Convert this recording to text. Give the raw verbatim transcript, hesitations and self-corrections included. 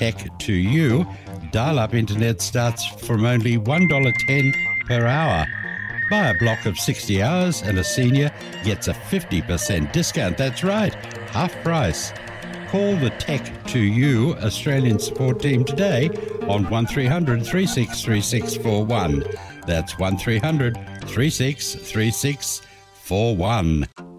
Tech to You. Dial-up internet starts from only one dollar ten per hour. Buy a block of sixty hours and a senior gets a fifty percent discount. That's right, half price. Call the Tech to You Australian support team today on one three hundred, three six three six four one. That's one three hundred, three six three six four one.